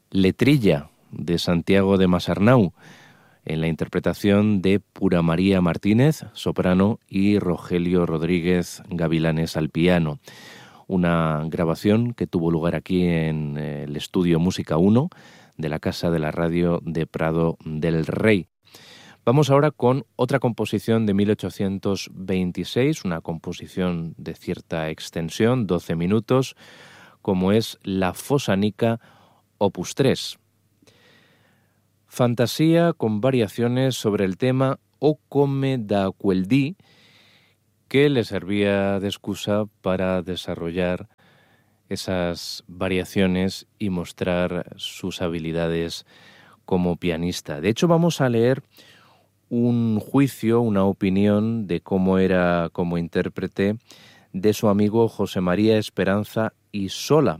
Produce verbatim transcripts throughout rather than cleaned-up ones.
Letrilla, de Santiago de Masarnau, en la interpretación de Pura María Martínez, soprano, y Rogelio Rodríguez Gavilanes al piano. Una grabación que tuvo lugar aquí en el estudio Música uno de la Casa de la Radio de Prado del Rey. Vamos ahora con otra composición de mil ochocientos veintiséis, una composición de cierta extensión, doce minutos, como es La Fosanica, opus tres. Fantasía con variaciones sobre el tema O come da quel dì, que le servía de excusa para desarrollar esas variaciones y mostrar sus habilidades como pianista. De hecho, vamos a leer un juicio, una opinión de cómo era como intérprete de su amigo José María Esperanza Isola.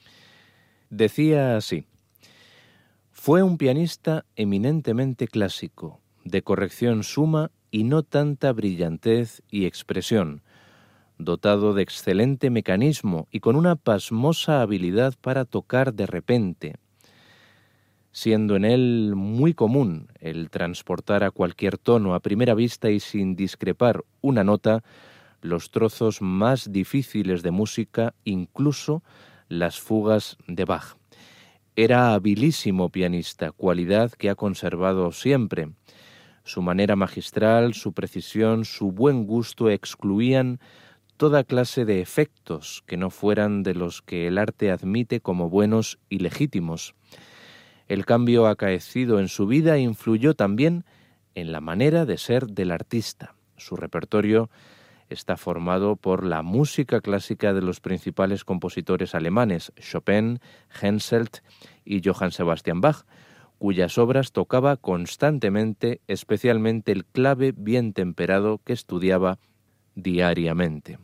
Decía así: fue un pianista eminentemente clásico, de corrección suma y no tanta brillantez y expresión, dotado de excelente mecanismo y con una pasmosa habilidad para tocar de repente, siendo en él muy común el transportar a cualquier tono a primera vista y sin discrepar una nota los trozos más difíciles de música, incluso las fugas de Bach. Era habilísimo pianista, cualidad que ha conservado siempre. Su manera magistral, su precisión, su buen gusto excluían toda clase de efectos que no fueran de los que el arte admite como buenos y legítimos. El cambio acaecido en su vida influyó también en la manera de ser del artista. Su repertorio está formado por la música clásica de los principales compositores alemanes, Chopin, Henselt y Johann Sebastian Bach, cuyas obras tocaba constantemente, especialmente el clave bien temperado que estudiaba diariamente.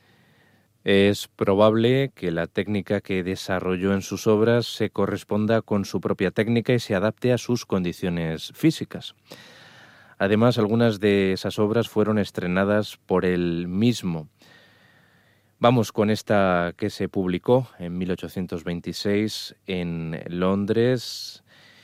Es probable que la técnica que desarrolló en sus obras se corresponda con su propia técnica y se adapte a sus condiciones físicas. Además, algunas de esas obras fueron estrenadas por él mismo. Vamos con esta que se publicó en mil ochocientos veintiséis en Londres,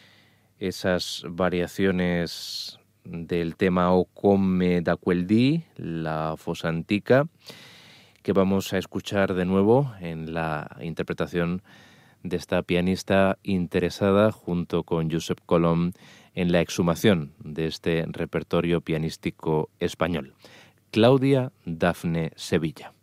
esas variaciones del tema O come da quel dì, La Fosanica, que vamos a escuchar de nuevo en la interpretación de esta pianista interesada junto con Josep Colom en la exhumación de este repertorio pianístico español, Claudia Dafne Sevilla.